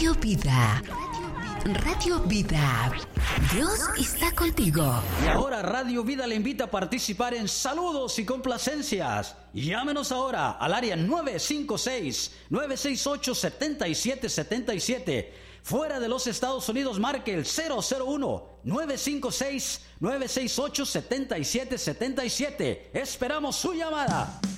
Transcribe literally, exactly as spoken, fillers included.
Radio Vida. Radio Vida. Dios está contigo. Y ahora Radio Vida le invita a participar en saludos y complacencias. Llámenos ahora al área nueve cinco seis, nueve seis ocho, siete siete siete siete. Fuera de los Estados Unidos, marque el cero cero uno, nueve cinco seis, nueve seis ocho, siete siete siete siete. Esperamos su llamada.